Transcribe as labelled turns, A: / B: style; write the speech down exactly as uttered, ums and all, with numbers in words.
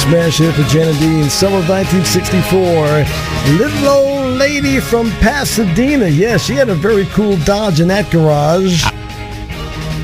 A: smash hit for Janet D in summer of nineteen sixty-four. Little old lady from Pasadena. Yeah, she had a very cool Dodge in that garage.